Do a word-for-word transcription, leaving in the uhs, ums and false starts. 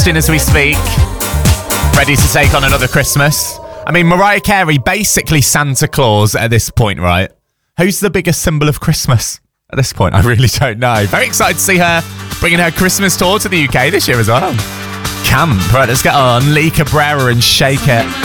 as we speak, ready to take on another Christmas. I mean, Mariah Carey, basically Santa Claus at this point, right? Who's the biggest symbol of Christmas at this point? I really don't know. Very excited to see her bringing her Christmas tour to the U K this year as well. Camp. Right, let's get on. Lee Cabrera and Shake It.